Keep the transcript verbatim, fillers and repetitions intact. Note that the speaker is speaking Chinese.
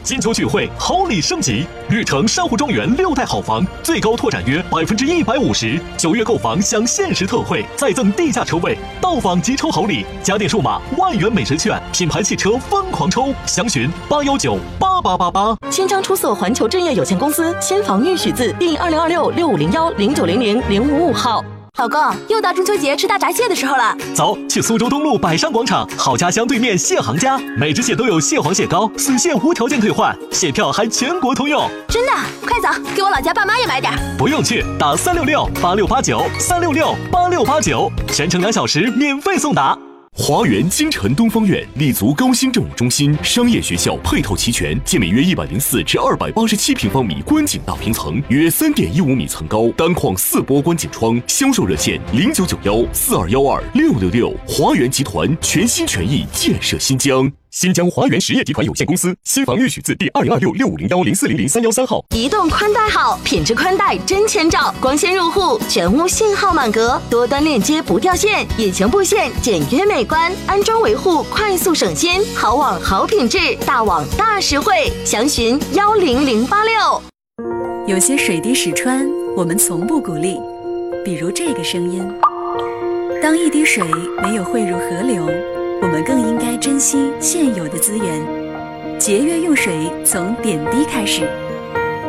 金秋聚会，好礼升级，绿城珊瑚庄园六代好房，最高拓展约百分之一百五十，九月购房享限时特惠，再赠地价车位，到访即抽好礼，家电数码万元美食券，品牌汽车疯狂抽，详询八幺九八八八八。 新疆出色环球置业有限公司新房预许字第二零二六六五零幺零九零零零五五号。 老公，又到中秋节吃大闸蟹的时候了， 走，去苏州东路百山广场好家乡对面蟹行家，每只蟹都有蟹黄蟹膏，死蟹无条件退换，蟹票还全国通用。 真的？快走，给我老家爸妈也买点。 不用去，打三六六八六八九三六六八六八九，全程两小时免费送达。华园京城东方苑立足高新政务中心，商业学校配套齐全，建面约一百零四至二百八十七平方米观景大平层，约三点一五米层高，单框四波观景窗。销售热线零九九幺四二幺二六六六。华园集团全心全意建设新疆。新疆华园实业集团有限公司新房预许字第二零二六六五零幺零四零零三幺三号。 移动宽带好，品质宽带真千兆，光纤入户，全屋信号满格，多端链接不掉线，引擎布线简约美观，安装维护快速省心，好网好品质，大网大实惠，详询幺零零八六。 有些水滴石穿，我们从不鼓励，比如这个声音。当一滴水没有汇入河流，我们更应该珍惜现有的资源，节约用水从点滴开始。